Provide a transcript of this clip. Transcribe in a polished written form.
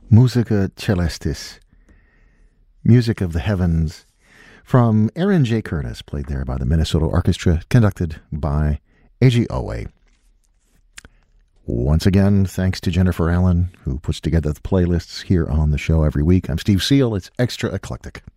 Musica Celestis, Music of the Heavens, from Aaron J. Curtis, played there by the Minnesota Orchestra, conducted by A.G. Owe. Once again, thanks to Jennifer Allen, who puts together the playlists here on the show every week. I'm Steve Seal. It's Extra Eclectic.